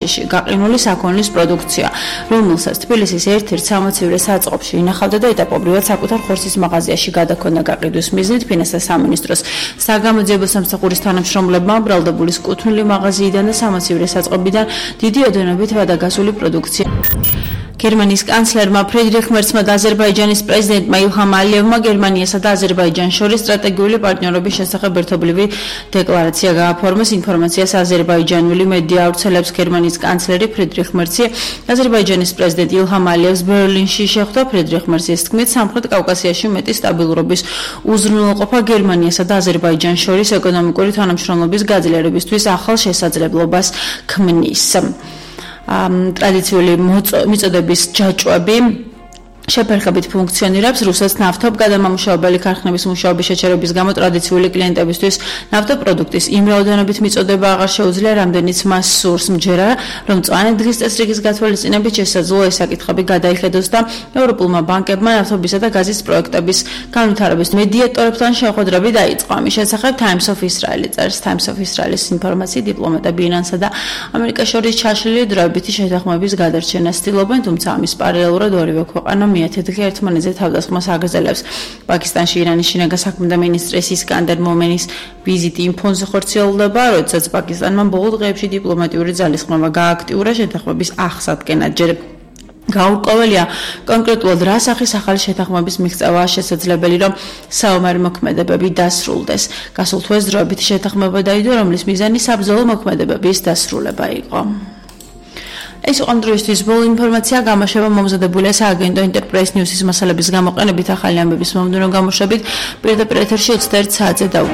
მაღაზიაში გაყინული საქონლის პროდუქცია, რომელსაც თბილისის ერთ-ერთ სამოცივე საწყობში ინახავდა და ეტაპობრივად საკუთარ ხორცის მაღაზიაში გადაქონდა გაყიდვის მიზნით ფინანსთა სამინისტროს საგამოძიებო სამსახურის თანამშრომლებმა ბრალდებულის კუთვნილი მაღაზიიდან და სამოცივე საწყობიდან დიდი ოდენობით ვადაგასული პროდუქცია. გერმანიის კანცლერმა ფრიდრიხ მერცმა და აზერბაიჯანის პრეზიდენტმა ილჰამ ალიევმა გერმანიასა და აზერბაიჯანს შორის სტრატეგიული პარტნიორობის შესახებ ერთობლივი დეკლარაცია გააფორმეს. ინფორმაციას აზერბაიჯანული მედია ავრცელებს. გერმანიის კანცლერი ფრიდრიხ მერცი აზერბაიჯანის პრეზიდენტ ილჰამ ალიევს ბერლინში შეხვდა. ფრიდრიხ მერცის თქმით, სამხრეთ კავკასიაში მეტი სტაბილურობის უზრუნველყოფა გერმანიასა და აზერბაიჯანს შორის ეკონომიკური თანამშრომლობის გაძლიერებისთვის ახალ შესაძლებლობას ქმნის. ტრადიციული მიწოდების ჯაჭვები შეფერხებით ფუნქციონირებს. რუსეთს ნავთობგადამამუშავებელი ქარხნების მუშაობის შეჩერების გამო ტრადიციული კლიენტებისთვის ნავთობპროდუქტის იმ რაოდენობით მიწოდება აღარ შეუძლია, რამდენიც მას სურს. მჯერა, რომ მწვანე დღის წესრიგის გათვალისწინებით შესაძლოა ეს საკითხები გადაიხედოს და ევროპულმა ბანკებმა ნავთობისა და გაზის პროექტების განვითარების მედიატორებთან შეხვედრები დაიწყო. ამის შესახებ Times of Israel წერს. Times of Israel-ის ინფორმაციით დიპლომატები ირანსა და ამერიკას შორის ჩაშლილი დროებითი შეთანხმების გადარჩენას ცდილობენ, თუმცა ამის პარალელურად ორივე ქვეყანა მიათეთქე ერთმანეთზე თავდასხმას აგრძელებს. პაკისტანში ირანის შინაგან საქმეთა მინისტრის ისკანდერ მომენის ვიზიტი იმ ფონზე ხორციელდება, როდესაც პაკისტანმა ბოლო დღეებში დიპლომატიური ძალისხმევა გააქტიურა შეთანხმების აღსადგენად. ჯერ გაურკვეველია კონკრეტულად რა სახის ახალი შეთანხმების მიღწევაა შესაძლებელი, რომ საომარი მოქმედებები დასრულდეს. გასულ თვეს დროებითი შეთანხმება დაიდო, რომლის მიზანი საბრძოლო მოქმედებების დასრულება იყო. ეს იყო დღეისთვის ბოლო ინფორმაცია. გამოშვება მომზადებულია სააგენტო ინტერპრეს ნიუსის მასალების გამოყენებით. ახალი ამბების მომდევნო გამოშვებით პირდაპირ ეთერში 21 საათზე